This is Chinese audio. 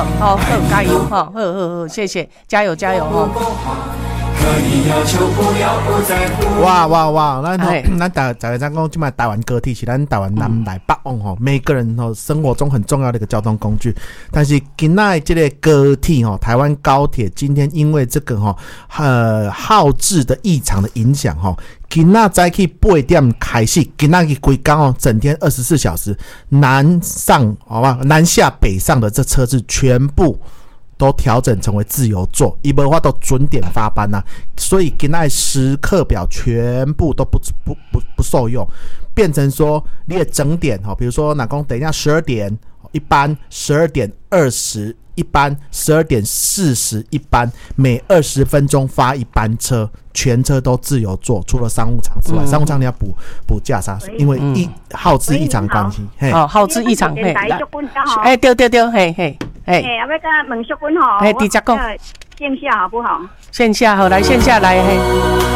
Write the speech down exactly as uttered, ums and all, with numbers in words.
好，好加油哈，好好好，谢谢，加油加油哈。 哇哇哇！咱吼，咱大大家讲讲，即卖台湾高铁是咱台湾南来北往吼，每个人吼生活中很重要的一个交通工具。但是今仔这个高铁吼，台湾高铁今天因为这个吼呃耗资的异常的影响吼，今仔早起八点开始，今仔日规工哦，整天二十四小时南上好吧，南下北上的这车子全部都调整成为自由座，伊无法都准点发班啊，所以今仔时刻表全部都不不不不受用，变成说你的整点哈，比如说哪公等一下十二点一班，十二点二十一班，十二点四十一班，每二十分钟发一班车，全车都自由座，除了商务舱之外，嗯、商务舱你要补补价差，因为一、嗯、耗资异常关系。 哦，耗资异常，嘿，哎，对对对，嘿嘿。哎， 哎，要甲问淑君吼， 哎，直接讲， 线下好不好？ 线下好，来线下来，嘿。